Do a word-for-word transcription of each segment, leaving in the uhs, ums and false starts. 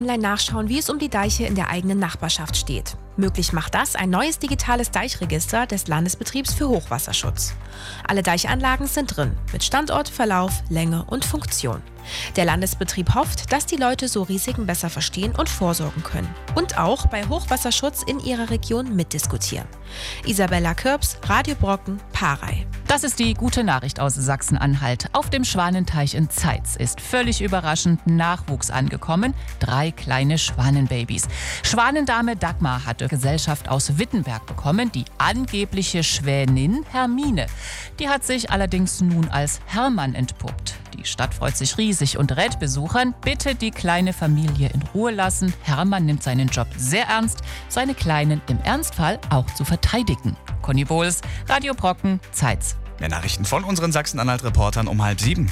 Online nachschauen, wie es um die Deiche in der eigenen Nachbarschaft steht. Möglich macht das ein neues digitales Deichregister des Landesbetriebs für Hochwasserschutz. Alle Deichanlagen sind drin, mit Standort, Verlauf, Länge und Funktion. Der Landesbetrieb hofft, dass die Leute so Risiken besser verstehen und vorsorgen können. Und auch bei Hochwasserschutz in ihrer Region mitdiskutieren. Isabella Kürbs, Radio Brocken, Parey. Das ist die gute Nachricht aus Sachsen-Anhalt. Auf dem Schwanenteich in Zeitz ist völlig überraschend Nachwuchs angekommen. Drei kleine Schwanenbabys. Schwanendame Dagmar hatte Gesellschaft aus Wittenberg bekommen, die angebliche Schwänin Hermine. Die hat sich allerdings nun als Hermann entpuppt. Die Stadt freut sich riesig und rät Besuchern, bitte die kleine Familie in Ruhe lassen. Hermann nimmt seinen Job sehr ernst, seine Kleinen im Ernstfall auch zu verteidigen. Conny Bohls, Radio Brocken, Zeitz. Mehr Nachrichten von unseren Sachsen-Anhalt-Reportern um halb sieben.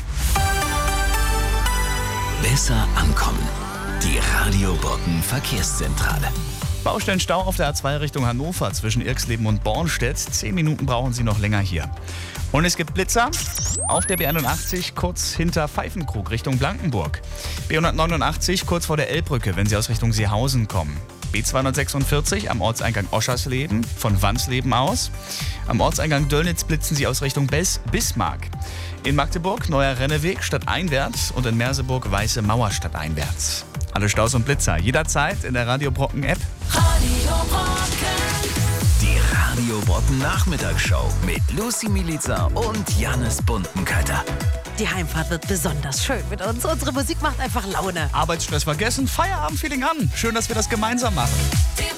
Besser ankommen. Die Radio Brocken Verkehrszentrale. Baustellenstau auf der A zwei Richtung Hannover zwischen Irxleben und Bornstedt. Zehn Minuten brauchen Sie noch länger hier. Und es gibt Blitzer auf der B einundachtzig kurz hinter Pfeifenkrug Richtung Blankenburg. B hundertneunundachtzig kurz vor der Elbbrücke, wenn Sie aus Richtung Seehausen kommen. B zweihundertsechsundvierzig am Ortseingang Oschersleben von Wansleben aus. Am Ortseingang Döllnitz blitzen Sie aus Richtung Bes- Bismarck. In Magdeburg Neuer Renneweg stadteinwärts und in Merseburg Weiße Mauer stadteinwärts. Alle Staus und Blitzer jederzeit in der Radio Brocken App. Radio Brocken. Die Radio Brocken Nachmittagsshow mit Lucy Milica und Jannis Buntenkötter. Die Heimfahrt wird besonders schön mit uns. Unsere Musik macht einfach Laune. Arbeitsstress vergessen, Feierabendfeeling an. Schön, dass wir das gemeinsam machen.